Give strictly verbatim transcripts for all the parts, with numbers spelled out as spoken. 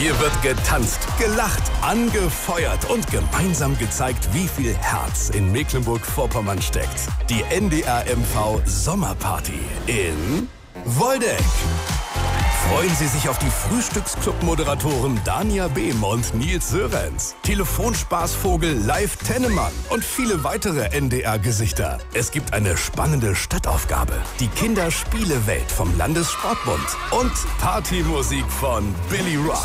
Hier wird getanzt, gelacht, angefeuert und gemeinsam gezeigt, wie viel Herz in Mecklenburg-Vorpommern steckt. Die N D R M V Sommerparty in Woldeck. Freuen Sie sich auf die Frühstücksclub-Moderatoren Dania Behm und Nils Sörenz, Telefonspaßvogel Live Tennemann und viele weitere N D R-Gesichter. Es gibt eine spannende Stadtaufgabe, die Kinderspielewelt vom Landessportbund und Partymusik von Billy Rock.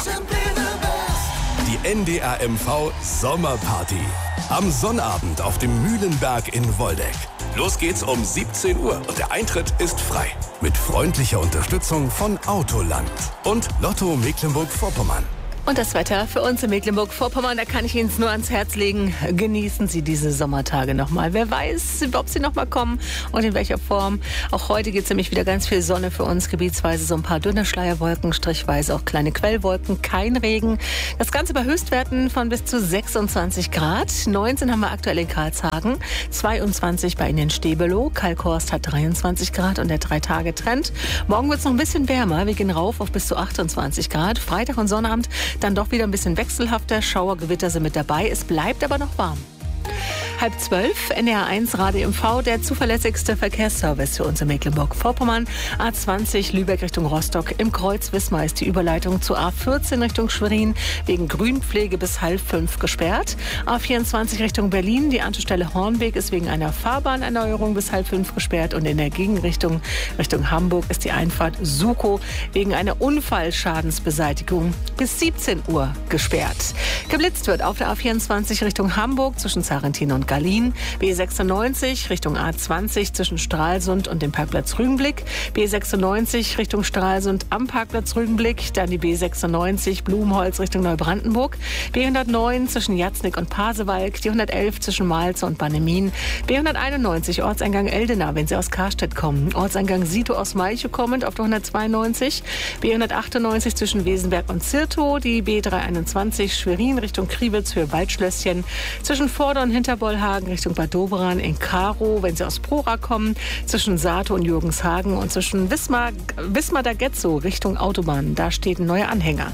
Die N D R M V Sommerparty. Am Sonnabend auf dem Mühlenberg in Woldeck. Los geht's um siebzehn Uhr und der Eintritt ist frei. Mit freundlicher Unterstützung von Autoland und Lotto Mecklenburg-Vorpommern. Und das Wetter für uns in Mecklenburg-Vorpommern, da kann ich Ihnen nur ans Herz legen. Genießen Sie diese Sommertage nochmal. Wer weiß, ob sie nochmal kommen und in welcher Form. Auch heute gibt es nämlich wieder ganz viel Sonne für uns. Gebietsweise so ein paar dünne Schleierwolken, strichweise auch kleine Quellwolken, kein Regen. Das Ganze bei Höchstwerten von bis zu sechsundzwanzig Grad. neunzehn haben wir aktuell in Karlshagen, zweiundzwanzig bei Ihnen in Stebelow. Kalkhorst hat dreiundzwanzig Grad und der Drei-Tage-Trend. Morgen wird es noch ein bisschen wärmer. Wir gehen rauf auf bis zu achtundzwanzig Grad. Freitag und Sonnabend dann doch wieder ein bisschen wechselhafter. Schauergewitter sind mit dabei. Es bleibt aber noch warm. Halb zwölf, N D R eins Radio M V, der zuverlässigste Verkehrsservice für uns in Mecklenburg-Vorpommern. A zwanzig Lübeck Richtung Rostock. Im Kreuz Wismar ist die Überleitung zu A vierzehn Richtung Schwerin wegen Grünpflege bis halb fünf gesperrt. A vierundzwanzig Richtung Berlin. Die Anschlussstelle Hornweg ist wegen einer Fahrbahnerneuerung bis halb fünf gesperrt. Und in der Gegenrichtung Richtung Hamburg ist die Einfahrt Sukow wegen einer Unfallschadensbeseitigung bis siebzehn Uhr gesperrt. Geblitzt wird auf der A vierundzwanzig Richtung Hamburg zwischen Sarrentin und Gallien, B sechsundneunzig Richtung A zwanzig zwischen Stralsund und dem Parkplatz Rügenblick, B sechsundneunzig Richtung Stralsund am Parkplatz Rügenblick, dann die B sechsundneunzig Blumenholz Richtung Neubrandenburg, B hundertneun zwischen Jatznick und Pasewalk, die hundertelf zwischen Malze und Bannemin, B hunderteinundneunzig Ortseingang Eldena, wenn Sie aus Karstedt kommen, Ortseingang Sito aus Malchow kommend auf der hundertzweiundneunzig, B hundertachtundneunzig zwischen Wesenberg und Zirtow, die B dreihunderteinundzwanzig Schwerin Richtung Kriwitz für Waldschlösschen, zwischen Vorder- und Hinterbollhagen Richtung Bad Doberan in Karow, wenn Sie aus Prora kommen, zwischen Sato und Jürgenshagen und zwischen Wismar, Wismar-Dagetzow Richtung Autobahn. Da steht ein neuer Anhänger.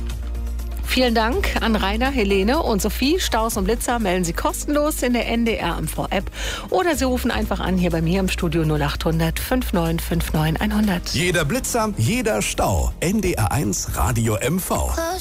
Vielen Dank an Rainer, Helene und Sophie. Staus und Blitzer melden Sie kostenlos in der N D R M V-App oder Sie rufen einfach an hier bei mir im Studio null achthundert neunundfünfzig neunundfünfzig hundert. Jeder Blitzer, jeder Stau. N D R eins Radio M V.